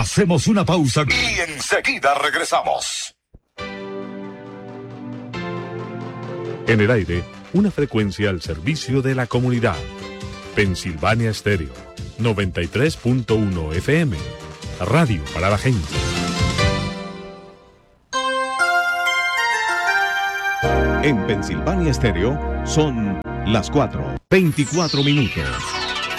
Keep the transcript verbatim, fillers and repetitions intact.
Hacemos una pausa y enseguida regresamos. En el aire, una frecuencia al servicio de la comunidad. Pensilvania Estéreo, noventa y tres punto uno F M. Radio para la gente. En Pensilvania Estéreo son las cuatro, veinticuatro minutos.